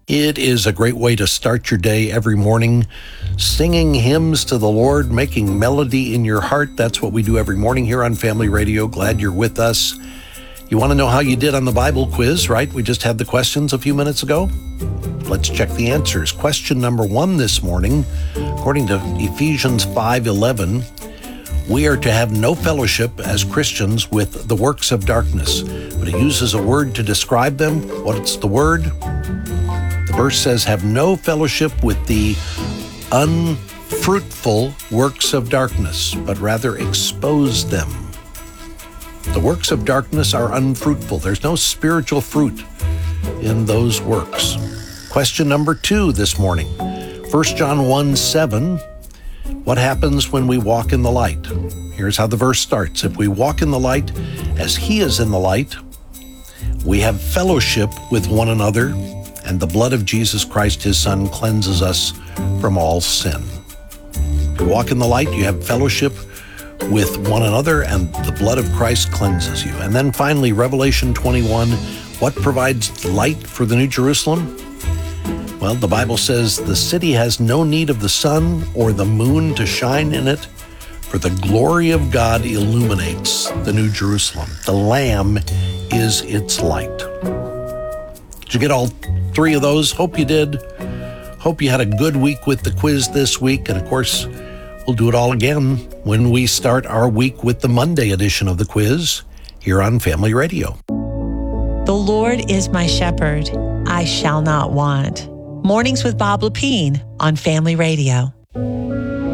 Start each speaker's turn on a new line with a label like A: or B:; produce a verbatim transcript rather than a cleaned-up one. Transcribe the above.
A: It is a great way to start your day every morning, singing hymns to the Lord, making melody in your heart. That's what we do every morning here on Family Radio. Glad you're with us. You want to know how you did on the Bible quiz, right? We just had the questions a few minutes ago. Let's check the answers. Question number one this morning, according to Ephesians five eleven, we are to have no fellowship as Christians with the works of darkness. But it uses a word to describe them. What's the word? The verse says, have no fellowship with the unfruitful works of darkness, but rather expose them. The works of darkness are unfruitful. There's no spiritual fruit in those works. Question number two this morning, First John one seven. What happens when we walk in the light? Here's how the verse starts. If we walk in the light as he is in the light, we have fellowship with one another, and the blood of Jesus Christ, his Son, cleanses us from all sin. If you walk in the light, you have fellowship with one another, and the blood of Christ cleanses you. And then finally, Revelation twenty-one, what provides light for the New Jerusalem? Well, the Bible says the city has no need of the sun or the moon to shine in it, for the glory of God illuminates the New Jerusalem. The Lamb is its light. Did you get all three of those? Hope you did. Hope you had a good week with the quiz this week. And of course, we'll do it all again when we start our week with the Monday edition of the quiz here on Family Radio.
B: The Lord is my shepherd. I shall not want. Mornings with Bob Lepine on Family Radio.